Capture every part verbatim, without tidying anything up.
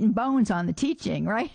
and bones on the teaching, right?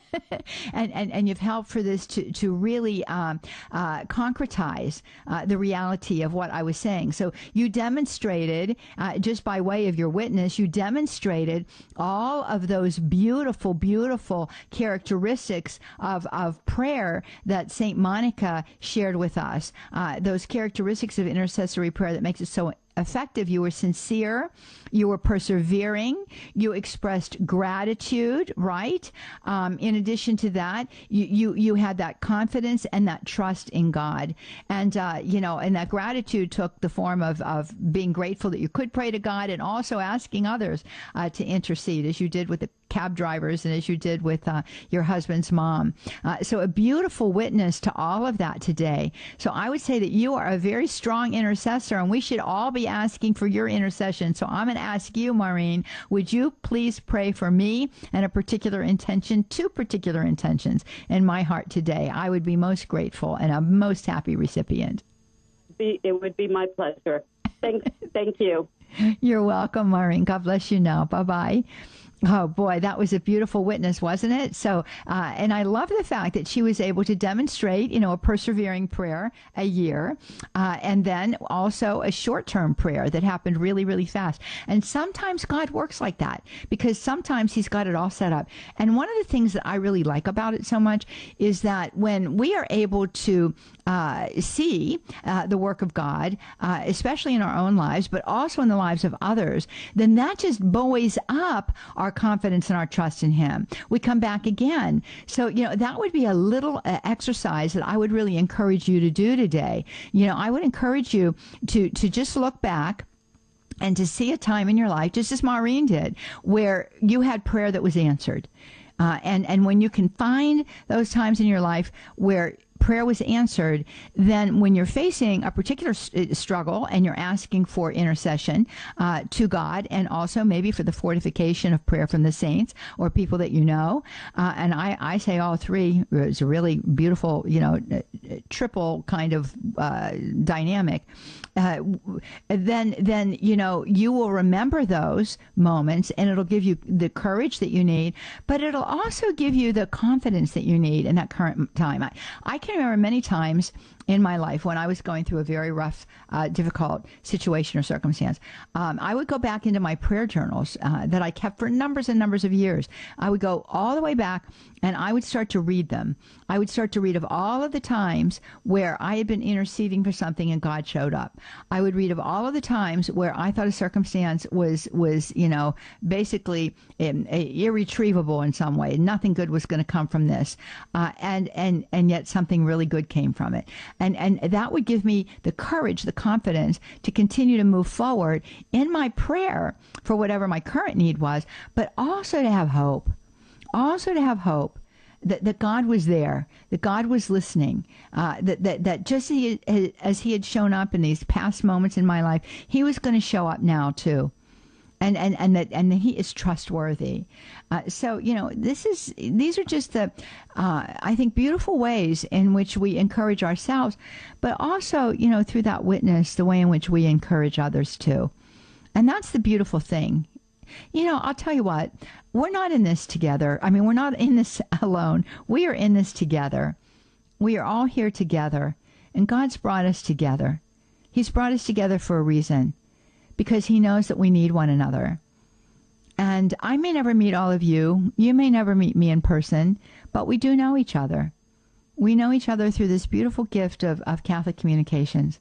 and, and and you've helped for this to to really um, uh, concretize uh, the reality of what I was saying. So you demonstrated, uh, just by way of your witness, you demonstrated all of those beautiful, beautiful characteristics of of prayer that Saint Monica shared with us. Uh, those characteristics of intercessory prayer that makes it so effective. You were sincere, you were persevering, you expressed gratitude, right? Um, in addition to that, you, you you had that confidence and that trust in God. And, uh, you know, and that gratitude took the form of, of being grateful that you could pray to God and also asking others uh, to intercede, as you did with the cab drivers and as you did with uh, your husband's mom. Uh, so a beautiful witness to all of that today. So I would say that you are a very strong intercessor, and we should all be asking for your intercession. So I'm going to ask you, Maureen, would you please pray for me and a particular intention, two particular intentions in my heart today? I would be most grateful and a most happy recipient. Be, it would be my pleasure. Thank, thank you. You're welcome, Maureen. God bless you now. Bye-bye. Oh, boy, that was a beautiful witness, wasn't it? So, uh, and I love the fact that she was able to demonstrate, you know, a persevering prayer a year, uh, and then also a short-term prayer that happened really, really fast. And sometimes God works like that because sometimes he's got it all set up. And one of the things that I really like about it so much is that when we are able to uh, see uh, the work of God, uh, especially in our own lives, but also in the lives of others, then that just buoys up our confidence and our trust in him. We come back again. So, you know, that would be a little uh, exercise that I would really encourage you to do today. You know, I would encourage you to, to just look back and to see a time in your life, just as Maureen did, where you had prayer that was answered. Uh, and, and when you can find those times in your life where prayer was answered, then when you're facing a particular st- struggle and you're asking for intercession uh, to God, and also maybe for the fortification of prayer from the saints or people that you know, uh, and I, I say all three is a really beautiful, you know, triple kind of uh, dynamic. Uh, then, then you know, you will remember those moments, and it'll give you the courage that you need, but it'll also give you the confidence that you need in that current time. I, I can remember many times in my life when I was going through a very rough, uh, difficult situation or circumstance, um, I would go back into my prayer journals uh, that I kept for numbers and numbers of years. I would go all the way back, and I would start to read them. I would start to read of all of the times where I had been interceding for something and God showed up. I would read of all of the times where I thought a circumstance was, was you know, basically um, irretrievable in some way. Nothing good was going to come from this. Uh, and, and, and yet something really good came from it. And, and that would give me the courage, the confidence to continue to move forward in my prayer for whatever my current need was, but also to have hope. Also to have hope that, that God was there, that God was listening, uh, that, that, that just as he, as he had shown up in these past moments in my life, he was going to show up now too. And, and, and that and that he is trustworthy. Uh, so, you know, this is these are just the, uh, I think, beautiful ways in which we encourage ourselves, but also, you know, through that witness, the way in which we encourage others too. And that's the beautiful thing. You know, I'll tell you what, we're not in this together. I mean, we're not in this alone. We are in this together. We are all here together, and God's brought us together. He's brought us together for a reason, because he knows that we need one another. And I may never meet all of you. You may never meet me in person, but we do know each other. We know each other through this beautiful gift of, of Catholic communications.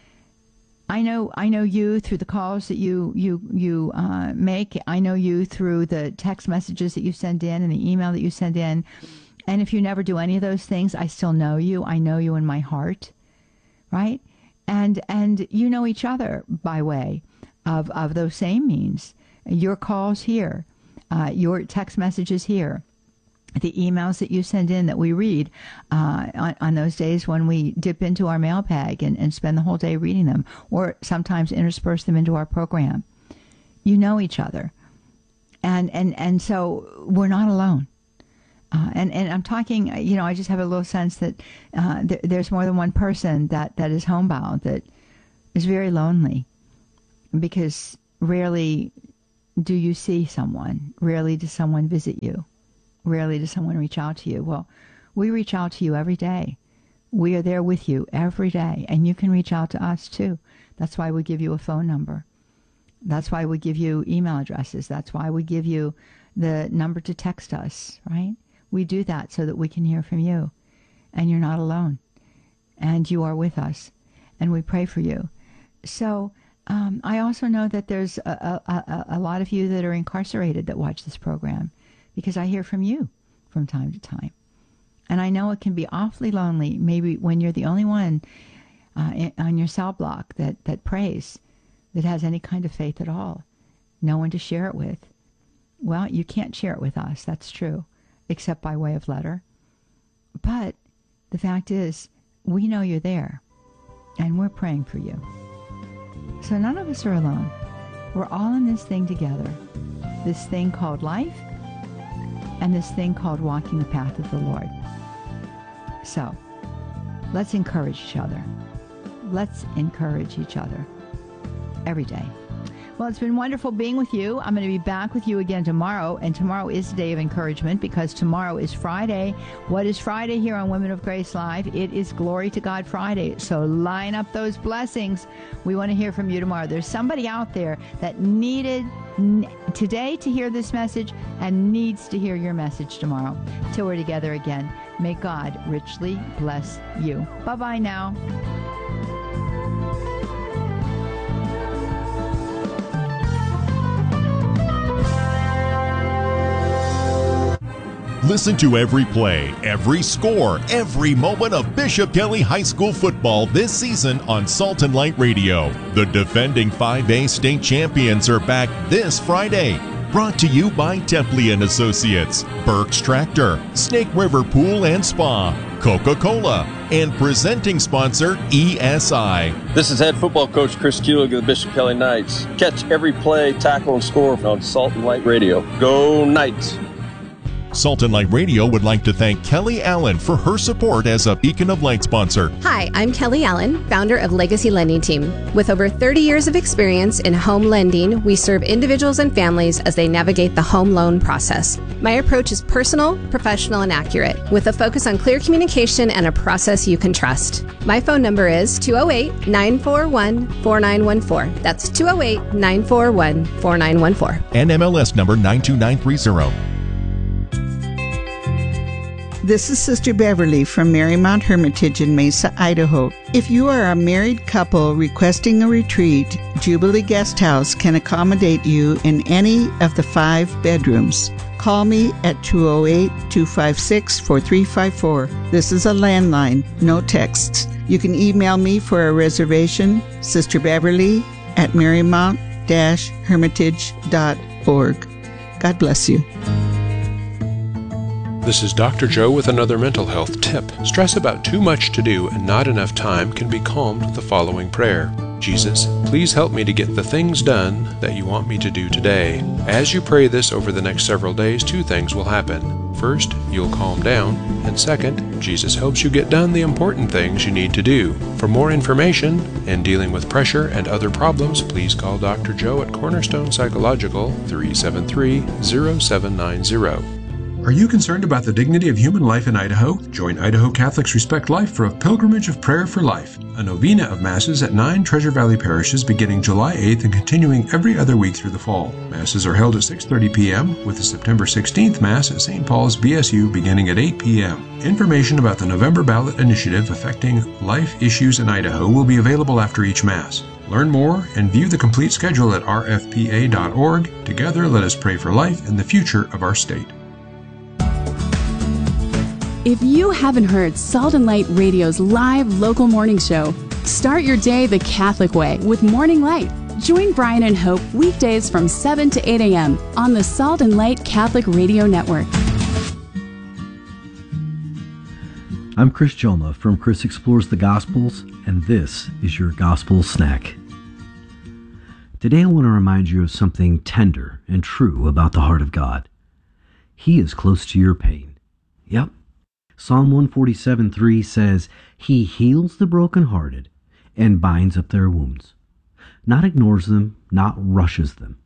I know I know you through the calls that you you you uh, make. I know you through the text messages that you send in and the email that you send in. And if you never do any of those things, I still know you. I know you in my heart, right? And and you know each other by way of, of those same means. Your calls here, uh, your text messages here, the emails that you send in that we read uh, on, on those days when we dip into our mail bag and, and spend the whole day reading them, or sometimes intersperse them into our program. You know each other. And, and, and so we're not alone. Uh, and, and I'm talking, you know, I just have a little sense that uh, th- there's more than one person that, that is homebound, that is very lonely, because rarely do you see someone? Rarely does someone visit you. Rarely does someone reach out to you. Well, we reach out to you every day. We are there with you every day, and you can reach out to us too. That's why we give you a phone number. That's why we give you email addresses. That's why we give you the number to text us, right? We do that so that we can hear from you, and you're not alone, and you are with us, and we pray for you. So um, I also know that there's a, a, a, a lot of you that are incarcerated that watch this program, because I hear from you from time to time. And I know it can be awfully lonely, maybe when you're the only one uh, in, on your cell block that, that prays, that has any kind of faith at all. No one to share it with. Well, you can't share it with us, that's true, except by way of letter. But the fact is, we know you're there, and we're praying for you. So none of us are alone. We're all in this thing together, this thing called life, and this thing called walking the path of the Lord. So, let's encourage each other. Let's encourage each other every day. Well, it's been wonderful being with you. I'm going to be back with you again tomorrow, and tomorrow is a day of encouragement because tomorrow is Friday. What is Friday here on Women of Grace Live? It is Glory to God Friday. So line up those blessings. We want to hear from you tomorrow. There's somebody out there that needed n- today to hear this message and needs to hear your message tomorrow. Till we're together again, may God richly bless you. Bye-bye now. Listen to every play, every score, every moment of Bishop Kelly High School football this season on Salt and Light Radio. The defending five A state champions are back this Friday. Brought to you by Templey and Associates, Burke's Tractor, Snake River Pool and Spa, Coca-Cola, and presenting sponsor E S I. This is head football coach Chris Kulig of the Bishop Kelly Knights. Catch every play, tackle, and score on Salt and Light Radio. Go Knights! Salt and Light Radio would like to thank Kelly Allen for her support as a Beacon of Light sponsor. Hi, I'm Kelly Allen, founder of Legacy Lending Team. With over thirty years of experience in home lending, we serve individuals and families as they navigate the home loan process. My approach is personal, professional, and accurate, with a focus on clear communication and a process you can trust. My phone number is two oh eight, nine four one, four nine one four. That's two oh eight, nine four one, four nine one four. And M L S number nine two nine three zero. This is Sister Beverly from Marymount Hermitage in Mesa, Idaho. If you are a married couple requesting a retreat, Jubilee Guest House can accommodate you in any of the five bedrooms. Call me at two oh eight, two five six, four three five four. This is a landline, no texts. You can email me for a reservation, Sister Beverly at marymount dash hermitage dot org. God bless you. This is Doctor Joe with another mental health tip. Stress about too much to do and not enough time can be calmed with the following prayer. Jesus, please help me to get the things done that you want me to do today. As you pray this over the next several days, two things will happen. First, you'll calm down, and second, Jesus helps you get done the important things you need to do. For more information and dealing with pressure and other problems, please call Doctor Joe at Cornerstone Psychological, three seven three, zero seven nine zero. Are you concerned about the dignity of human life in Idaho? Join Idaho Catholics Respect Life for a pilgrimage of prayer for life, a novena of Masses at nine Treasure Valley parishes beginning July eighth and continuing every other week through the fall. Masses are held at six thirty p.m. with the September sixteenth Mass at Saint Paul's B S U beginning at eight p.m. Information about the November ballot initiative affecting life issues in Idaho will be available after each Mass. Learn more and view the complete schedule at r f p a dot org. Together, let us pray for life and the future of our state. If you haven't heard Salt and Light Radio's live local morning show, start your day the Catholic way with Morning Light. Join Brian and Hope weekdays from seven to eight a.m. on the Salt and Light Catholic Radio Network. I'm Chris Jolma from Chris Explores the Gospels, and this is your Gospel Snack. Today I want to remind you of something tender and true about the heart of God. He is close to your pain. Yep. Psalm one forty-seven three says, He heals the brokenhearted and binds up their wounds. Not ignores them, not rushes them.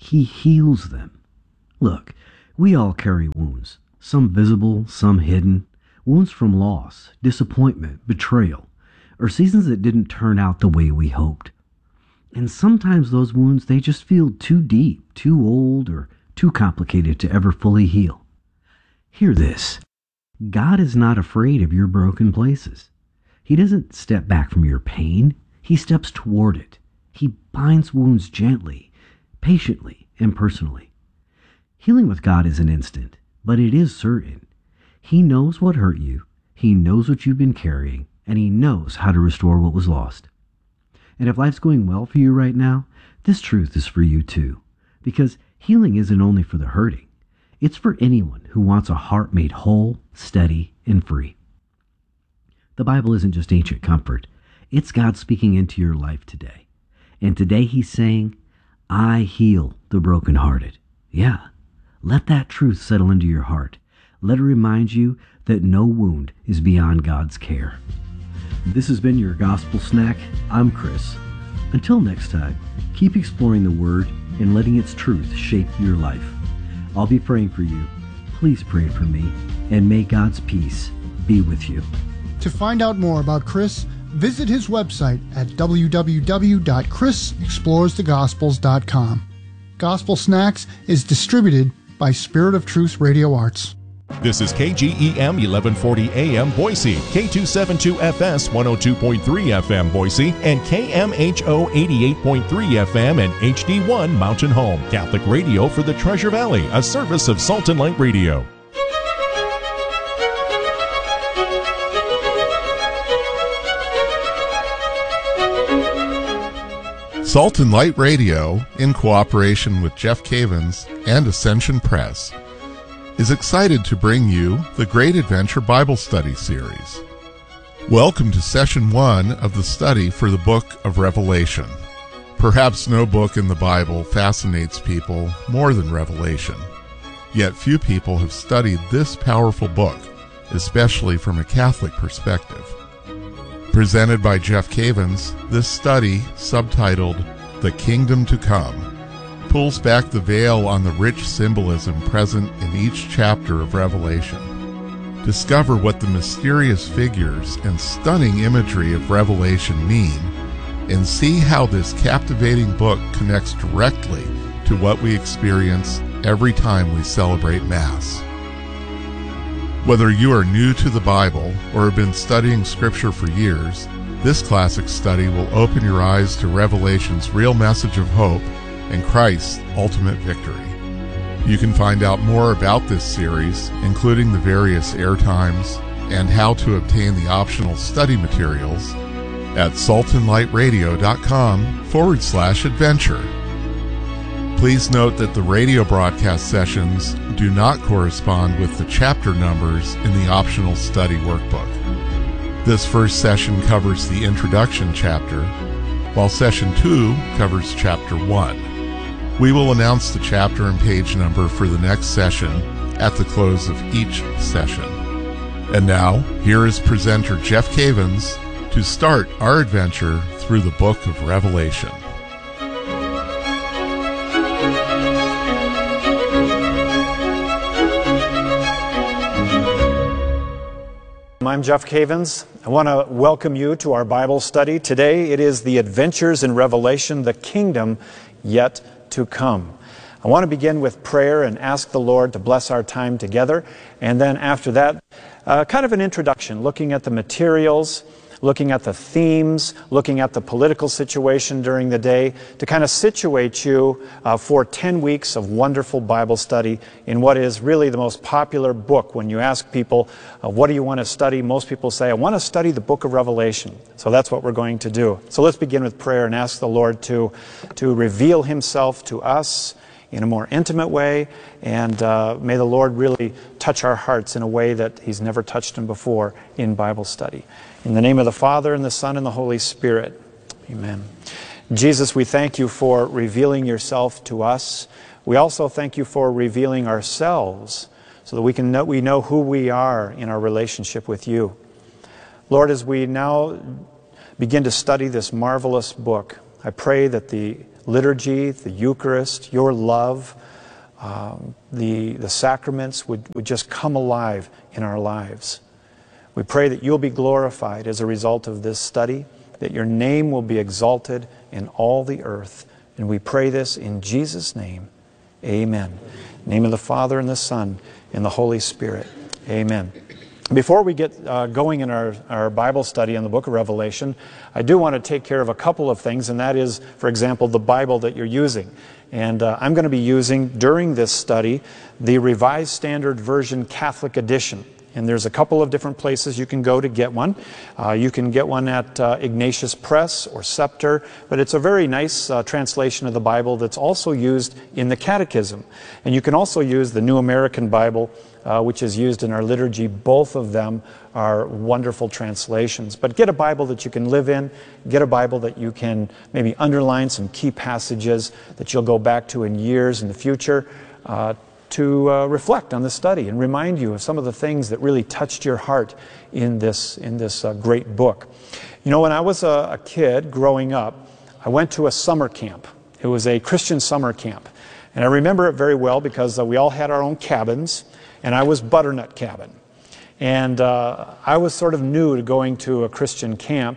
He heals them. Look, we all carry wounds, some visible, some hidden, wounds from loss, disappointment, betrayal, or seasons that didn't turn out the way we hoped. And sometimes those wounds, they just feel too deep, too old, or too complicated to ever fully heal. Hear this. God is not afraid of your broken places. He doesn't step back from your pain. He steps toward it. He binds wounds gently, patiently, and personally. Healing with God isn't instant, but it is certain. He knows what hurt you. He knows what you've been carrying, and He knows how to restore what was lost. And if life's going well for you right now, this truth is for you too, because healing isn't only for the hurting. It's for anyone who wants a heart made whole, steady, and free. The Bible isn't just ancient comfort. It's God speaking into your life today. And today He's saying, I heal the brokenhearted. Yeah, let that truth settle into your heart. Let it remind you that no wound is beyond God's care. This has been your Gospel Snack. I'm Chris. Until next time, keep exploring the Word and letting its truth shape your life. I'll be praying for you. Please pray for me, and may God's peace be with you. To find out more about Chris, visit his website at w w w dot chris explores the gospels dot com. Gospel Snacks is distributed by Spirit of Truth Radio Arts. This is K G E M eleven forty A M Boise, K two seventy-two F S one oh two point three F M Boise, and K M H O eighty-eight point three F M and H D one Mountain Home. Catholic radio for the Treasure Valley, a service of Salt and Light Radio. Salt and Light Radio, in cooperation with Jeff Cavins and Ascension Press, is excited to bring you the Great Adventure Bible Study Series. Welcome to Session one of the study for the Book of Revelation. Perhaps no book in the Bible fascinates people more than Revelation. Yet few people have studied this powerful book, especially from a Catholic perspective. Presented by Jeff Cavins, this study, subtitled The Kingdom to Come, pulls back the veil on the rich symbolism present in each chapter of Revelation. Discover what the mysterious figures and stunning imagery of Revelation mean, and see how this captivating book connects directly to what we experience every time we celebrate Mass. Whether you are new to the Bible or have been studying Scripture for years, this classic study will open your eyes to Revelation's real message of hope and Christ's ultimate victory. You can find out more about this series, including the various air times and how to obtain the optional study materials, at saltandlightradio.com forward slash adventure. Please note that the radio broadcast sessions do not correspond with the chapter numbers in the optional study workbook. This first session covers the introduction chapter, while session two covers chapter one. We will announce the chapter and page number for the next session at the close of each session. And now, here is presenter Jeff Cavins to start our adventure through the book of Revelation. I'm Jeff Cavins. I want to welcome you to our Bible study. Today it is the Adventures in Revelation, the Kingdom Yet to Come. I want to begin with prayer and ask the Lord to bless our time together. And then after that, uh, kind of an introduction, looking at the materials, looking at the themes, looking at the political situation during the day, to kind of situate you uh, for ten weeks of wonderful Bible study in what is really the most popular book. When you ask people, uh, what do you want to study? Most people say, I want to study the book of Revelation. So that's what we're going to do. So let's begin with prayer and ask the Lord to, to reveal Himself to us in a more intimate way, and uh, may the Lord really touch our hearts in a way that He's never touched them before in Bible study. In the name of the Father, and the Son, and the Holy Spirit. Amen. Jesus, we thank You for revealing Yourself to us. We also thank You for revealing ourselves so that we can know, we know who we are in our relationship with You. Lord, as we now begin to study this marvelous book, I pray that the liturgy, the Eucharist, your love, um, the, the sacraments would, would just come alive in our lives. We pray that you'll be glorified as a result of this study, that your name will be exalted in all the earth. And we pray this in Jesus' name. Amen. In the name of the Father, and the Son, and the Holy Spirit. Amen. Before we get uh, going in our, our Bible study on the book of Revelation, I do want to take care of a couple of things, and that is, for example, the Bible that you're using. And uh, I'm going to be using, during this study, the Revised Standard Version Catholic Edition. And there's a couple of different places you can go to get one. Uh, you can get one at uh, Ignatius Press or Scepter, but it's a very nice uh, translation of the Bible that's also used in the Catechism. And you can also use the New American Bible, uh, which is used in our liturgy. Both of them are wonderful translations. But get a Bible that you can live in. Get a Bible that you can maybe underline some key passages that you'll go back to in years in the future. Uh, to uh, reflect on the study and remind you of some of the things that really touched your heart in this, in this uh, great book. You know, when I was a, a kid growing up, I went to a summer camp. It was a Christian summer camp. And I remember it very well because uh, we all had our own cabins, and I was butternut cabin. And uh, I was sort of new to going to a Christian camp.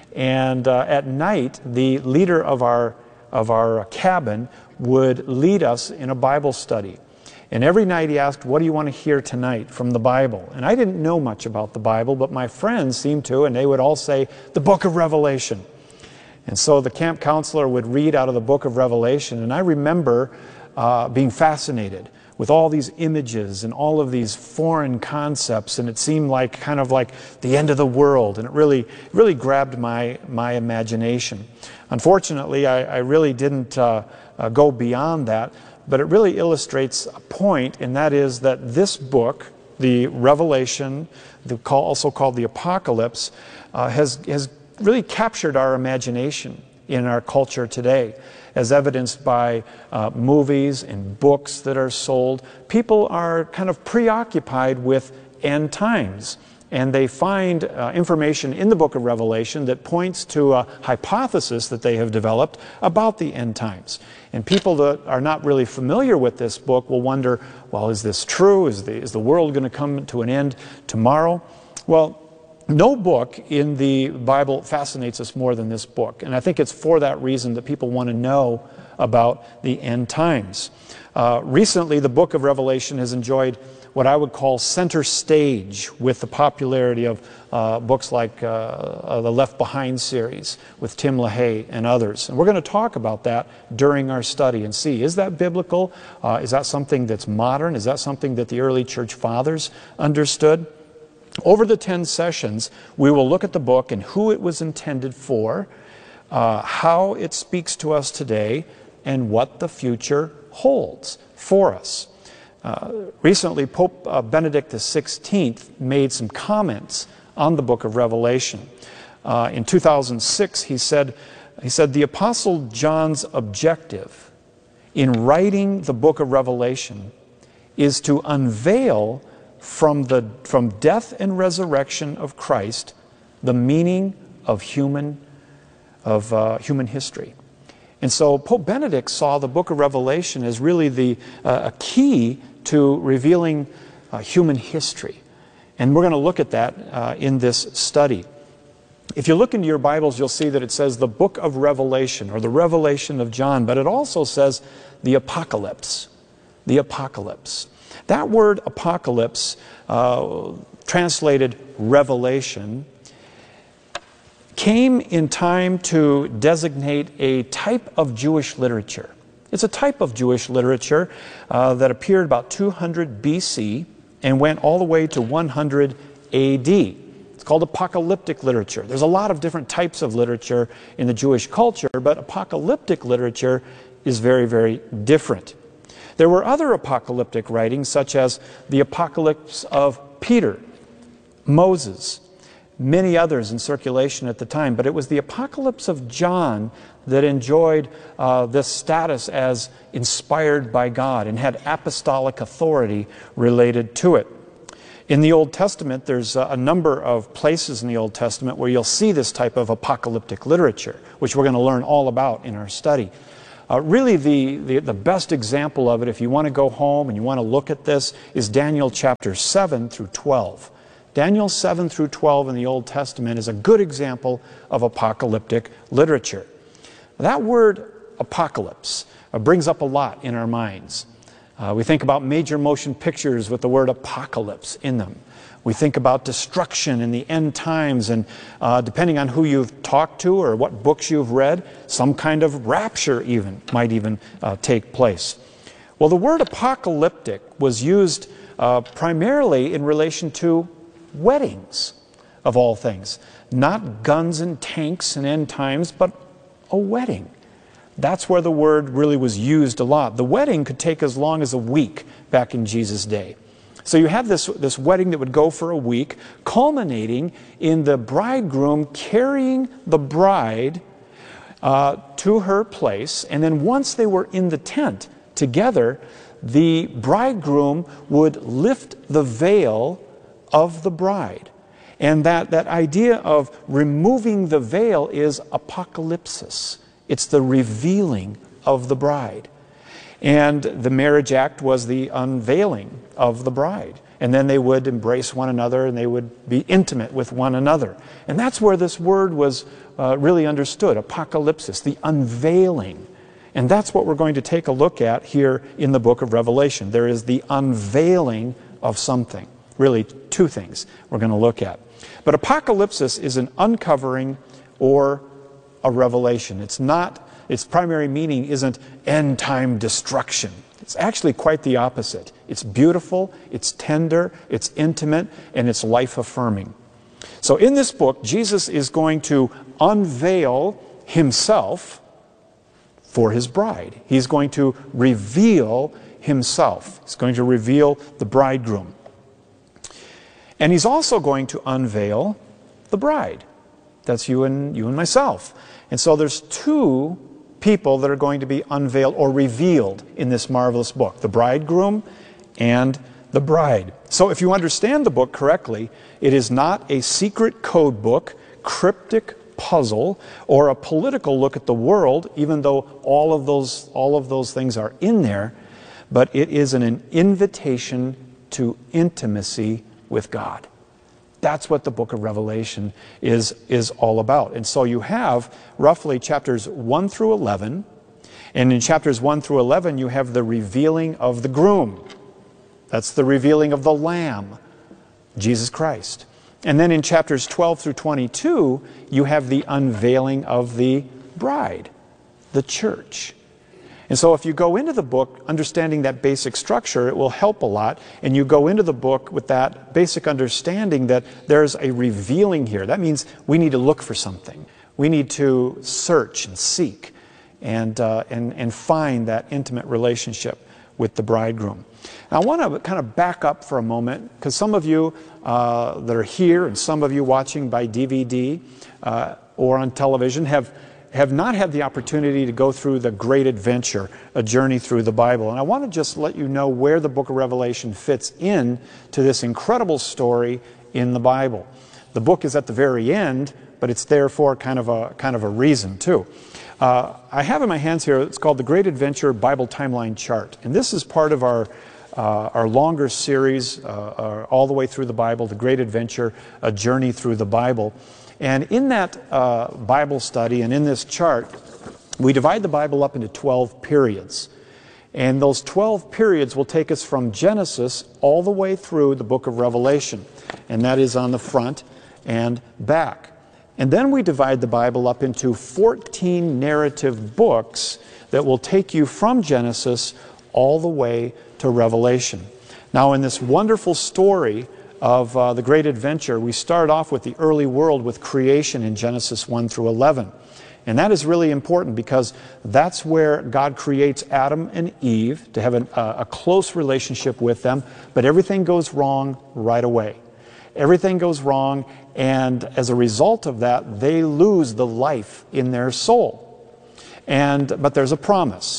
And uh, at night, the leader of our, of our cabin would lead us in a Bible study. And every night he asked, what do you want to hear tonight from the Bible? And I didn't know much about the Bible, but my friends seemed to, and they would all say, the book of Revelation. And so the camp counselor would read out of the book of Revelation, and I remember uh, being fascinated with all these images and all of these foreign concepts, and it seemed like kind of like the end of the world, and it really, really grabbed my, my imagination. Unfortunately, I, I really didn't uh, uh, go beyond that. But it really illustrates a point, and that is that this book, the Revelation, the call, also called the Apocalypse, uh, has, has really captured our imagination in our culture today, as evidenced by uh, movies and books that are sold. People are kind of preoccupied with end times, and they find uh, information in the book of Revelation that points to a hypothesis that they have developed about the end times. And people that are not really familiar with this book will wonder, well, is this true? Is the, is the world going to come to an end tomorrow? Well, no book in the Bible fascinates us more than this book. And I think it's for that reason that people want to know about the end times. Uh, recently, the book of Revelation has enjoyed what I would call center stage with the popularity of uh, books like uh, uh, the Left Behind series with Tim LaHaye and others. And we're going to talk about that during our study and see, is that biblical? Uh, is that something that's modern? Is that something that the early church fathers understood? Over the ten sessions, we will look at the book and who it was intended for, uh, how it speaks to us today, and what the future holds for us. Uh, recently, Pope uh, Benedict the sixteenth made some comments on the book of Revelation. Uh, in two thousand six, he said, he said, the Apostle John's objective in writing the book of Revelation is to unveil from, the, from death and resurrection of Christ the meaning of human, of, uh, human history. And so Pope Benedict saw the book of Revelation as really the, uh, a key to revealing uh, human history. And we're going to look at that uh, in this study. If you look into your Bibles, you'll see that it says the book of Revelation, or the Revelation of John, but it also says the Apocalypse. The Apocalypse. That word apocalypse, uh, translated revelation, came in time to designate a type of Jewish literature. It's a type of Jewish literature uh, that appeared about two hundred B C and went all the way to one hundred A D. It's called apocalyptic literature. There's a lot of different types of literature in the Jewish culture, but apocalyptic literature is very, very different. There were other apocalyptic writings, such as the Apocalypse of Peter, Moses, many others in circulation at the time, but it was the Apocalypse of John that enjoyed uh, this status as inspired by God and had apostolic authority related to it. In the Old Testament, there's a number of places in the Old Testament where you'll see this type of apocalyptic literature, which we're going to learn all about in our study. Uh, really, the, the, the best example of it, if you want to go home and you want to look at this, is Daniel chapter seven through twelve. Daniel seven through twelve in the Old Testament is a good example of apocalyptic literature. That word apocalypse uh, brings up a lot in our minds. Uh, we think about major motion pictures with the word apocalypse in them. We think about destruction in the end times, and uh, depending on who you've talked to or what books you've read, some kind of rapture even might even uh, take place. Well, the word apocalyptic was used uh, primarily in relation to weddings, of all things. Not guns and tanks and end times, but a wedding. That's where the word really was used a lot. The wedding could take as long as a week back in Jesus' day. So you have this, this wedding that would go for a week, culminating in the bridegroom carrying the bride uh, to her place. And then once they were in the tent together, the bridegroom would lift the veil of the bride. And that, that idea of removing the veil is apocalypsis. It's the revealing of the bride. And the marriage act was the unveiling of the bride. And then they would embrace one another and they would be intimate with one another. And that's where this word was uh, really understood, apocalypsis, the unveiling. And that's what we're going to take a look at here in the book of Revelation. There is the unveiling of something. Really, two things we're going to look at. But apocalypsis is an uncovering or a revelation. It's not, its primary meaning isn't end time destruction. It's actually quite the opposite. It's beautiful, it's tender, it's intimate, and it's life affirming. So in this book, Jesus is going to unveil himself for his bride. He's going to reveal himself. He's going to reveal the bridegroom. And he's also going to unveil the bride. That's you and you and myself. And so there's two people that are going to be unveiled or revealed in this marvelous book, the bridegroom and the bride. So if you understand the book correctly, it is not a secret code book, cryptic puzzle, or a political look at the world, even though all of those, all of those things are in there, but it is an, an invitation to intimacy with God. That's what the book of Revelation is, is all about. And so you have roughly chapters one through eleven. And in chapters one through eleven, you have the revealing of the groom. That's the revealing of the Lamb, Jesus Christ. And then in chapters twelve through twenty-two, you have the unveiling of the bride, the church. And so if you go into the book understanding that basic structure, it will help a lot. And you go into the book with that basic understanding that there's a revealing here. That means we need to look for something. We need to search and seek and, uh, and, and find that intimate relationship with the bridegroom. Now, I want to kind of back up for a moment, because some of you uh, that are here and some of you watching by D V D uh, or on television have have not had the opportunity to go through the great adventure, a journey through the Bible. And I want to just let you know where the book of Revelation fits in to this incredible story in the Bible. The book is at the very end, but it's there for kind of a, kind of a reason too. Uh, I have in my hands here, it's called the Great Adventure Bible Timeline Chart. And this is part of our, uh, our longer series, uh, uh, all the way through the Bible, the Great Adventure, a journey through the Bible. And in that uh, Bible study and in this chart, we divide the Bible up into twelve periods. And those twelve periods will take us from Genesis all the way through the book of Revelation. And that is on the front and back. And then we divide the Bible up into fourteen narrative books that will take you from Genesis all the way to Revelation. Now, in this wonderful story of uh, the great adventure, we start off with the early world with creation in Genesis one through eleven. And that is really important because that's where God creates Adam and Eve to have an, uh, a close relationship with them, but everything goes wrong right away. Everything goes wrong, and as a result of that, they lose the life in their soul. And but there's a promise.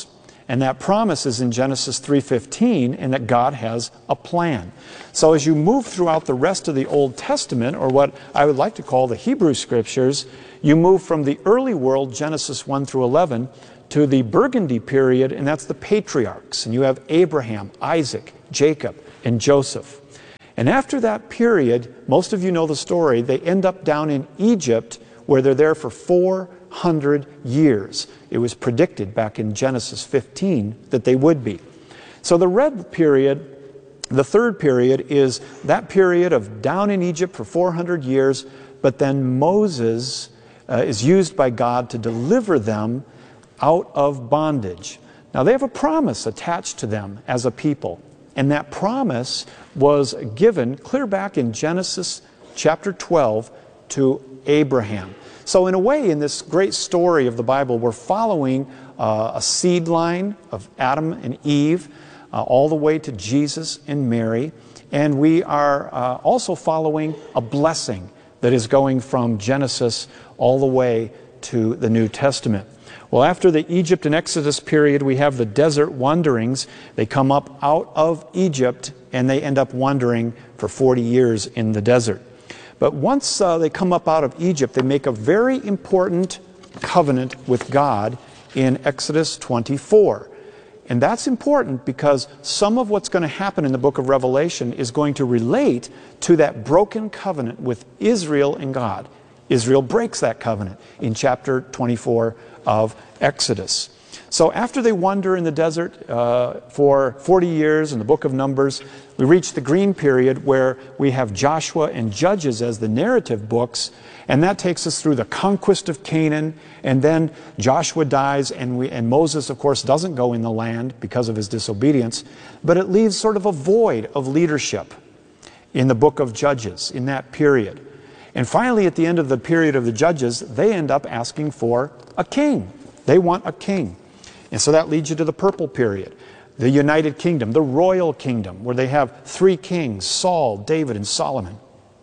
And that promise is in Genesis three fifteen, and that God has a plan. So as you move throughout the rest of the Old Testament, or what I would like to call the Hebrew Scriptures, you move from the early world, Genesis one through eleven, to the Burgundy period, and that's the patriarchs. And you have Abraham, Isaac, Jacob, and Joseph. And after that period, most of you know the story, they end up down in Egypt, where they're there for four hundred years. It was predicted back in Genesis fifteen that they would be. So the red period, the third period, is that period of down in Egypt for four hundred years, but then Moses uh, is used by God to deliver them out of bondage. Now they have a promise attached to them as a people, and that promise was given clear back in Genesis chapter twelve to Abraham. So in a way, in this great story of the Bible, we're following uh, a seed line of Adam and Eve uh, all the way to Jesus and Mary. And we are uh, also following a blessing that is going from Genesis all the way to the New Testament. Well, after the Egypt and Exodus period, we have the desert wanderings. They come up out of Egypt and they end up wandering for forty years in the desert. But once uh, they come up out of Egypt, they make a very important covenant with God in Exodus twenty-four. And that's important because some of what's going to happen in the book of Revelation is going to relate to that broken covenant with Israel and God. Israel breaks that covenant in chapter twenty-four of Exodus. So after they wander in the desert uh, for forty years in the book of Numbers, we reach the green period where we have Joshua and Judges as the narrative books, and that takes us through the conquest of Canaan, and then Joshua dies, and, we, and Moses, of course, doesn't go in the land because of his disobedience, but it leaves sort of a void of leadership in the book of Judges in that period. And finally, at the end of the period of the Judges, they end up asking for a king. They want a king. And so that leads you to the purple period, the United Kingdom, the royal kingdom, where they have three kings, Saul, David, and Solomon.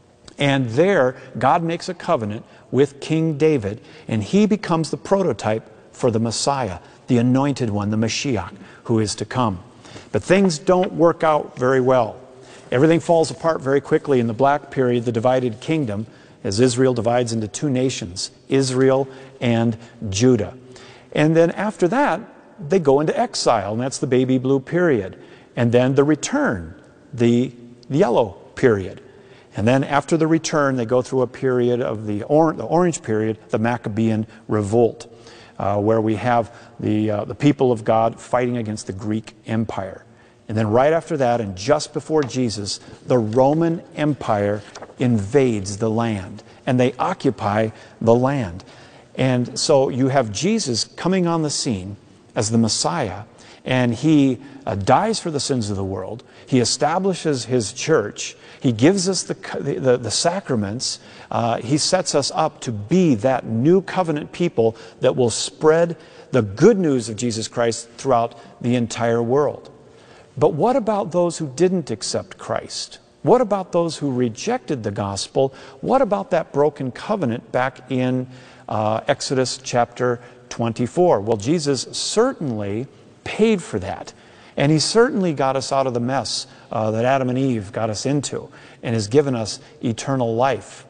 And there, God makes a covenant with King David, and he becomes the prototype for the Messiah, the anointed one, the Mashiach, who is to come. But things don't work out very well. Everything falls apart very quickly in the black period, the divided kingdom, as Israel divides into two nations, Israel and Judah. And then after that, they go into exile, and that's the baby blue period. And then the return, the yellow period. And then after the return, they go through a period of the, or the orange period, the Maccabean revolt, uh, where we have the, uh, the people of God fighting against the Greek Empire. And then right after that, and just before Jesus, the Roman Empire invades the land, and they occupy the land. And so you have Jesus coming on the scene as the Messiah, and he uh, dies for the sins of the world. He establishes his church. He gives us the, the, the sacraments. Uh, he sets us up to be that new covenant people that will spread the good news of Jesus Christ throughout the entire world. But what about those who didn't accept Christ? What about those who rejected the gospel? What about that broken covenant back in uh, Exodus chapter twenty-four? Well, Jesus certainly paid for that. And he certainly got us out of the mess uh, that Adam and Eve got us into, and has given us eternal life.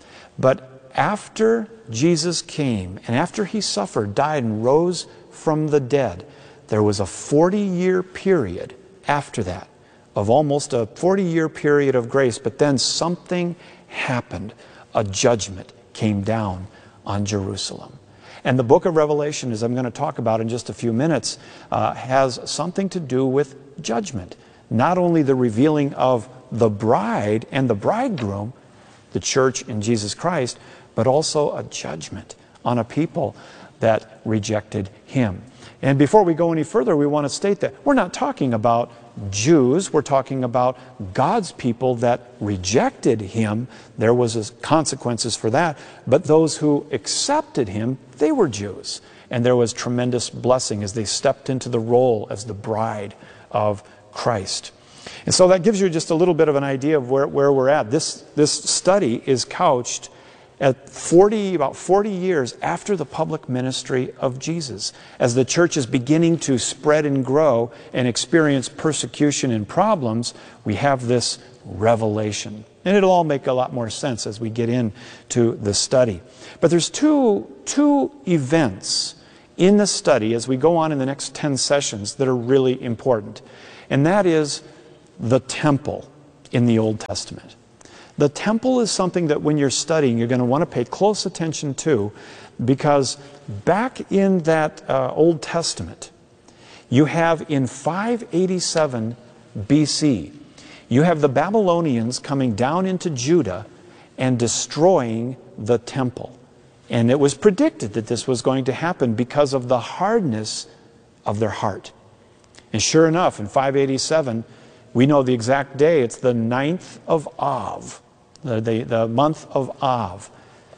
But after Jesus came, and after he suffered, died, and rose from the dead, there was a forty-year period after that, of almost a forty-year period of grace. But then something happened. A judgment came down on Jerusalem. And the book of Revelation, as I'm going to talk about in just a few minutes, uh, has something to do with judgment. Not only the revealing of the bride and the bridegroom, the church in Jesus Christ, but also a judgment on a people that rejected him. And before we go any further, we want to state that we're not talking about Jews. We're talking about God's people that rejected him. There was consequences for that. But those who accepted him, they were Jews. And there was tremendous blessing as they stepped into the role as the bride of Christ. And so that gives you just a little bit of an idea of where, where we're at. This, this study is couched at forty, about forty years after the public ministry of Jesus. As the church is beginning to spread and grow and experience persecution and problems, we have this revelation. And it'll all make a lot more sense as we get into the study. But there's two, two events in the study as we go on in the next ten sessions that are really important. And that is the temple in the Old Testament. The temple is something that when you're studying, you're going to want to pay close attention to, because back in that uh, Old Testament, you have in five eighty-seven B C, you have the Babylonians coming down into Judah and destroying the temple. And it was predicted that this was going to happen because of the hardness of their heart. And sure enough, in five eighty-seven, we know the exact day. It's the ninth of Av. The, the, the month of Av,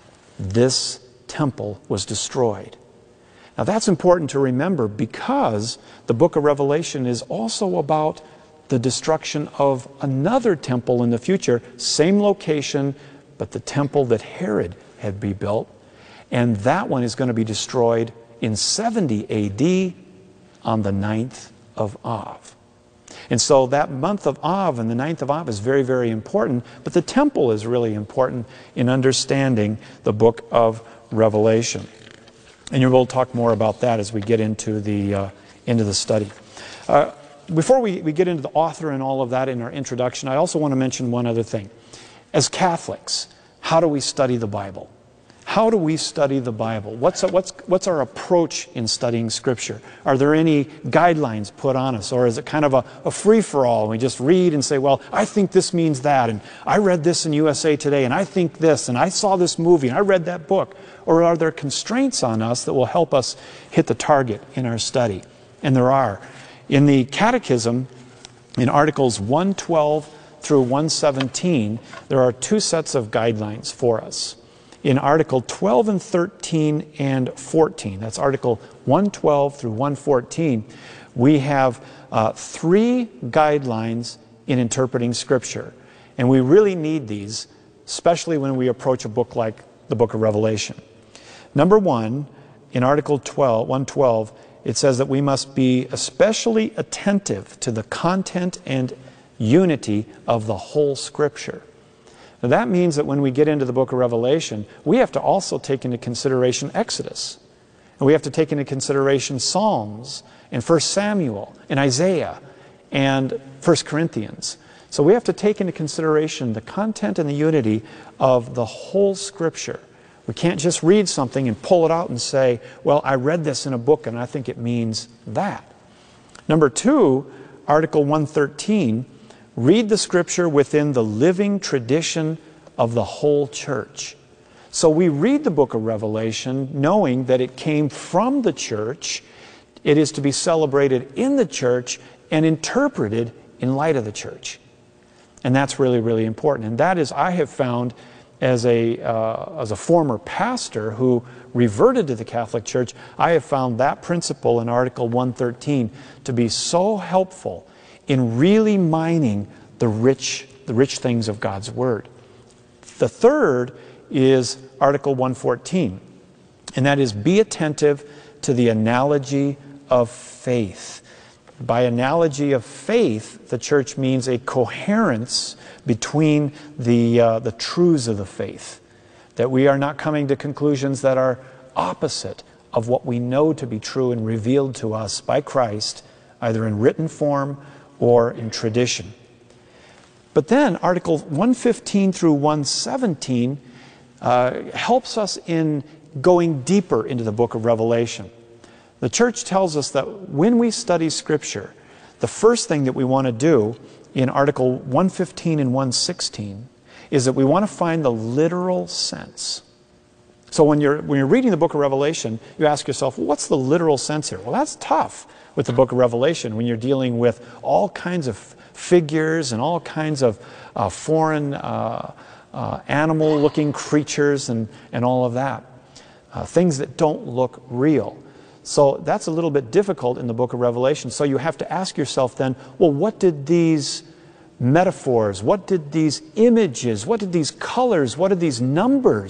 this temple was destroyed. Now that's important to remember, because the book of Revelation is also about the destruction of another temple in the future, same location, but the temple that Herod had rebuilt. And that one is going to be destroyed in seventy A D on the ninth of Av. And so that month of Av and the ninth of Av is very, very important, but the temple is really important in understanding the book of Revelation. And we'll talk more about that as we get into the, uh, into the study. Uh, before we, we get into the author and all of that in our introduction, I also want to mention one other thing. As Catholics, how do we study the Bible? How do we study the Bible? What's, what's, what's our approach in studying Scripture? Are there any guidelines put on us? Or is it kind of a, a free-for-all? And we just read and say, well, I think this means that, and I read this in U S A Today, and I think this, and I saw this movie, and I read that book. Or are there constraints on us that will help us hit the target in our study? And there are. In the Catechism, in Articles one twelve through one seventeen, there are two sets of guidelines for us. In Article twelve and thirteen and fourteen, that's Article one twelve through one fourteen, we have uh, three guidelines in interpreting Scripture. And we really need these, especially when we approach a book like the book of Revelation. Number one, in Article twelve, one twelve, it says that we must be especially attentive to the content and unity of the whole Scripture. Now that means that when we get into the book of Revelation, we have to also take into consideration Exodus. And we have to take into consideration Psalms and First Samuel and Isaiah and First Corinthians. So we have to take into consideration the content and the unity of the whole Scripture. We can't just read something and pull it out and say, well, I read this in a book and I think it means that. Number two, Article one thirteen, read the Scripture within the living tradition of the whole church. So we read the book of Revelation knowing that it came from the church. It is to be celebrated in the church and interpreted in light of the church. And that's really, really important. And that is, I have found, as a, uh, as a former pastor who reverted to the Catholic Church, I have found that principle in Article one thirteen to be so helpful in really mining the rich, the rich things of God's Word. The third is Article one fourteen, and that is, be attentive to the analogy of faith. By analogy of faith, the church means a coherence between the, uh, the truths of the faith, that we are not coming to conclusions that are opposite of what we know to be true and revealed to us by Christ, either in written form or in tradition. But then Article one fifteen through one seventeen uh, helps us in going deeper into the book of Revelation. The church tells us that when we study Scripture, the first thing that we want to do in Article one fifteen and one sixteen is that we want to find the literal sense. So when you're, when you're reading the book of Revelation, you ask yourself, well, what's the literal sense here? Well, that's tough with the book of Revelation when you're dealing with all kinds of figures and all kinds of uh, foreign uh, uh, animal-looking creatures and, and all of that. Uh, things that don't look real. So that's a little bit difficult in the book of Revelation. So you have to ask yourself then, well, what did these metaphors, what did these images, what did these colors, what did these numbers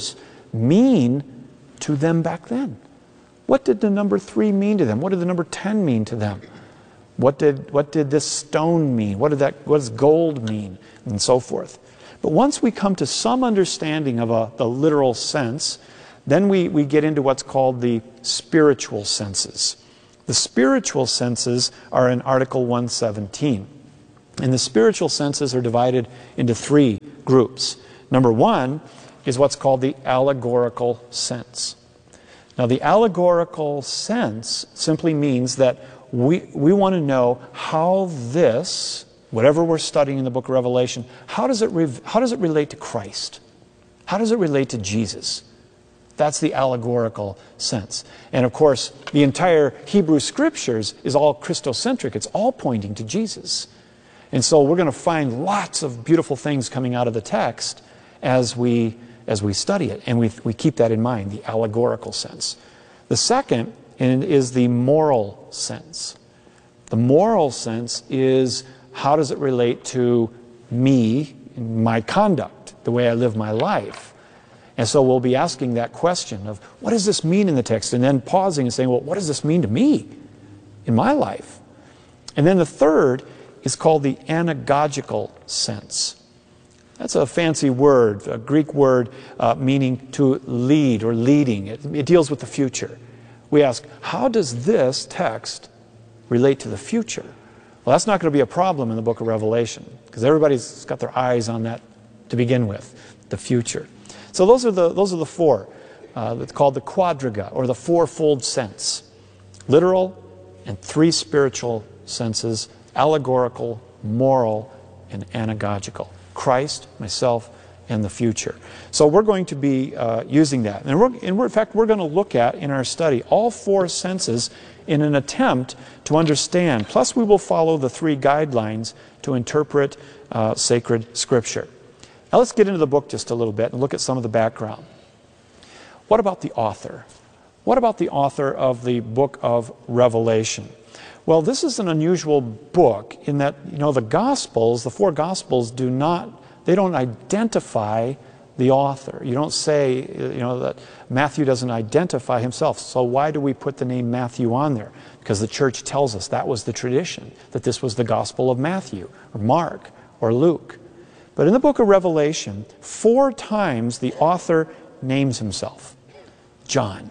mean to them back then? What did the number three mean to them? What did the number ten mean to them? What did, what did this stone mean? What did that, what does gold mean? And so forth. But once we come to some understanding of a, the literal sense, then we, we get into what's called the spiritual senses. The spiritual senses are in Article one seventeen. And the spiritual senses are divided into three groups. Number one is what's called the allegorical sense. Now, the allegorical sense simply means that we, we want to know how this, whatever we're studying in the book of Revelation, how does it, re- how does it relate to Christ? How does it relate to Jesus? That's the allegorical sense. And of course, the entire Hebrew Scriptures is all Christocentric. It's all pointing to Jesus. And so we're going to find lots of beautiful things coming out of the text as we, as we study it. And we, we keep that in mind, the allegorical sense. The second is the moral sense. The moral sense is how does it relate to me, my conduct, the way I live my life. And so we'll be asking that question of, what does this mean in the text? And then pausing and saying, well, what does this mean to me in my life? And then the third is called the anagogical sense. That's a fancy word, a Greek word uh, meaning to lead or leading. It, it deals with the future. We ask, how does this text relate to the future? Well, that's not going to be a problem in the book of Revelation, because everybody's got their eyes on that to begin with, the future. So those are the, those are the four. Uh, it's called the quadriga, or the fourfold sense. Literal and three spiritual senses, allegorical, moral, and anagogical. Christ, myself, and the future. So we're going to be uh, using that. And, we're, and we're, in fact, we're going to look at, in our study, all four senses in an attempt to understand. Plus, we will follow the three guidelines to interpret uh, sacred Scripture. Now let's get into the book just a little bit and look at some of the background. What about the author? What about the author of the book of Revelation? Well, this is an unusual book in that, you know, the Gospels, the four Gospels do not, they don't identify the author. You don't say, you know, that Matthew doesn't identify himself. So why do we put the name Matthew on there? Because the church tells us that was the tradition, that this was the Gospel of Matthew, or Mark, or Luke. But in the book of Revelation, four times the author names himself. John.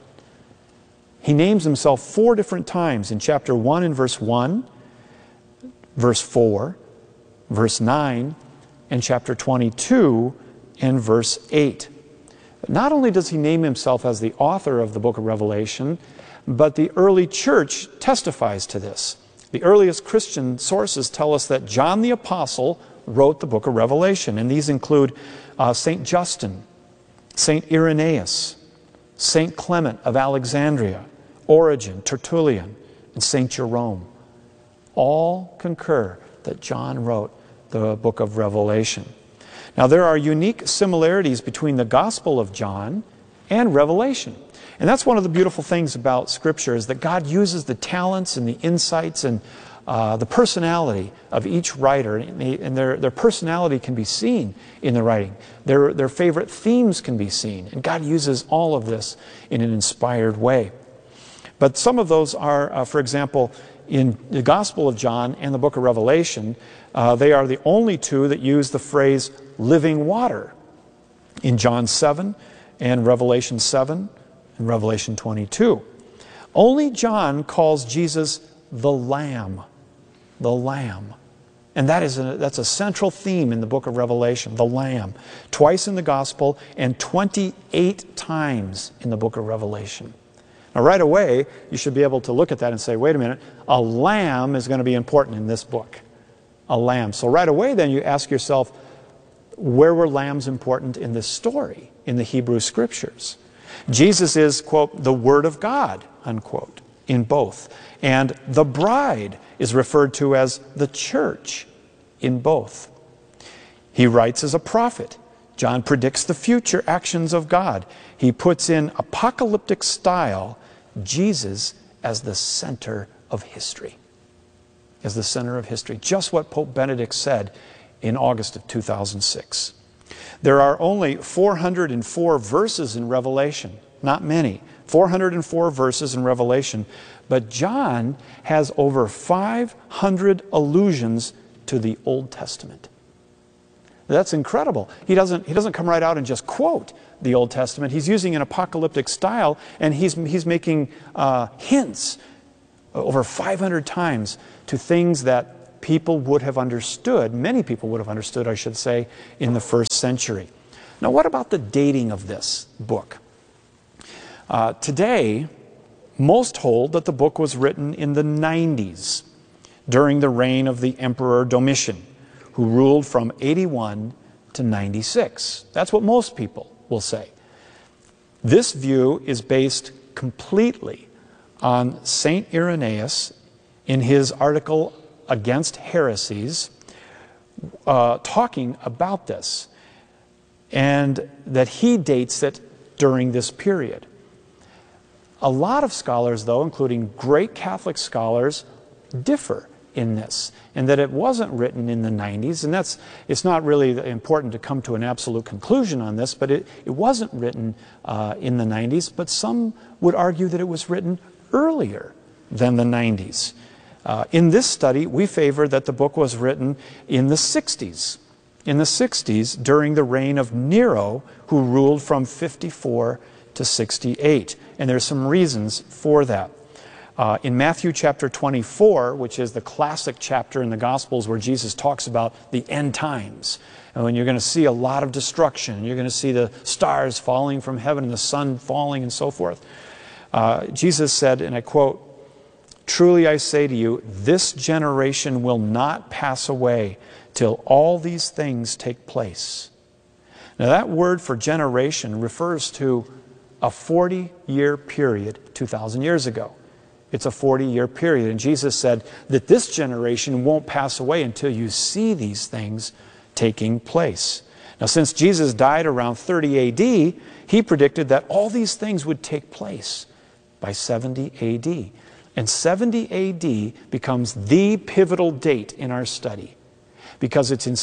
He names himself four different times in chapter one and verse one, verse four, verse nine, and chapter twenty-two and verse eight. Not only does he name himself as the author of the book of Revelation, but the early church testifies to this. The earliest Christian sources tell us that John the Apostle wrote the book of Revelation, and these include uh, Saint Justin, Saint Irenaeus, Saint Clement of Alexandria, Origen, Tertullian, and Saint Jerome. All concur that John wrote the book of Revelation. Now, there are unique similarities between the Gospel of John and Revelation. And that's one of the beautiful things about Scripture, is that God uses the talents and the insights and uh, the personality of each writer, and, they, and their, their personality can be seen in the writing. Their, their favorite themes can be seen, and God uses all of this in an inspired way. But some of those are, uh, for example, in the Gospel of John and the book of Revelation, uh, they are the only two that use the phrase living water. In John seven and Revelation seven and Revelation twenty-two. Only John calls Jesus the Lamb. The Lamb. And that is a, that's a central theme in the book of Revelation, the Lamb. Twice in the Gospel and twenty-eight times in the book of Revelation. Now, right away, you should be able to look at that and say, wait a minute, a lamb is going to be important in this book. A lamb. So right away, then, you ask yourself, where were lambs important in this story, in the Hebrew Scriptures? Jesus is, quote, the Word of God, unquote, in both. And the bride is referred to as the church in both. He writes as a prophet. John predicts the future actions of God. He puts in apocalyptic style Jesus as the center of history. As the center of history. Just what Pope Benedict said in August of two thousand six. There are only four hundred four verses in Revelation, not many, four hundred four verses in Revelation, but John has over five hundred allusions to the Old Testament. That's incredible. He doesn't, he doesn't come right out and just quote the Old Testament. He's using an apocalyptic style, and he's, he's making uh, hints over five hundred times to things that people would have understood, many people would have understood, I should say, in the first century. Now, what about the dating of this book? Uh, today, most hold that the book was written in the nineties, during the reign of the Emperor Domitian, who ruled from eighty-one to ninety-six. That's what most people will say. This view is based completely on Saint Irenaeus in his article Against Heresies, uh, talking about this, and that he dates it during this period. A lot of scholars, though, including great Catholic scholars, differ in this, and that it wasn't written in the nineties, and that's, it's not really important to come to an absolute conclusion on this, but it, it wasn't written uh, in the nineties, but some would argue that it was written earlier than the nineties. Uh, in this study, we favor that the book was written in the sixties, in the sixties during the reign of Nero, who ruled from fifty-four to sixty-eight, and there's some reasons for that. Uh, in Matthew chapter twenty-four, which is the classic chapter in the Gospels where Jesus talks about the end times, and when you're going to see a lot of destruction, you're going to see the stars falling from heaven and the sun falling and so forth, uh, Jesus said, and I quote, "Truly I say to you, this generation will not pass away till all these things take place." Now that word for generation refers to a forty-year period two thousand years ago. It's a forty-year period. And Jesus said that this generation won't pass away until you see these things taking place. Now, since Jesus died around thirty A D, he predicted that all these things would take place by seventy A D. And seventy A D becomes the pivotal date in our study, because it's in